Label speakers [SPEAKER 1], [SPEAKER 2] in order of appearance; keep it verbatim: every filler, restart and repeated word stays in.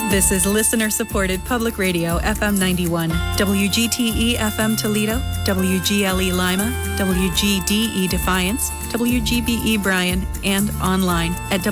[SPEAKER 1] This is listener-supported public radio, F M ninety-one, W G T E F M Toledo, W G L E Lima, W G D E Defiance, W G B E Bryan, and online at